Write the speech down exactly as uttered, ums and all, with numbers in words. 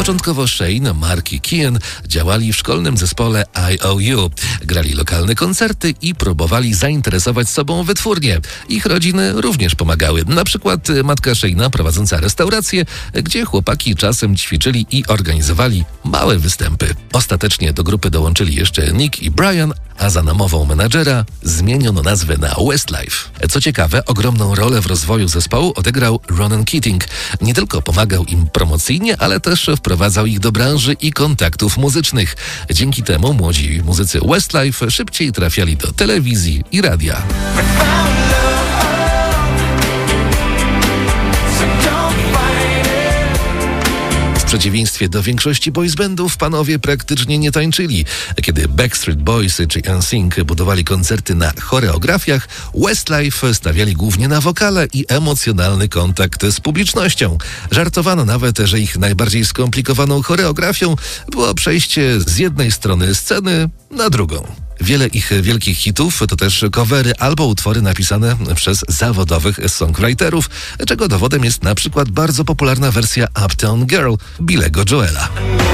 Początkowo Shane, Mark i Kian działali w szkolnym zespole I O U. Grali lokalne koncerty i próbowali zainteresować sobą wytwórnie. Ich rodziny również pomagały. Na przykład matka Shane'a prowadząca restaurację, gdzie chłopaki czasem ćwiczyli i organizowali małe występy. Ostatecznie do grupy dołączyli jeszcze Nick i Brian, a za namową menadżera zmieniono nazwę na Westlife. Co ciekawe, ogromną rolę w rozwoju zespołu odegrał Ronan Keating. Nie tylko pomagał im promocyjnie, ale też wprowadzał ich do branży i kontaktów muzycznych. Dzięki temu młodzi muzycy Westlife szybciej trafiali do telewizji i radia. W przeciwieństwie do większości boys bandów, panowie praktycznie nie tańczyli. Kiedy Backstreet Boys czy N Sync budowali koncerty na choreografiach, Westlife stawiali głównie na wokale i emocjonalny kontakt z publicznością. Żartowano nawet, że ich najbardziej skomplikowaną choreografią było przejście z jednej strony sceny na drugą. Wiele ich wielkich hitów to też covery albo utwory napisane przez zawodowych songwriterów, czego dowodem jest na przykład bardzo popularna wersja Uptown Girl Billego Joela.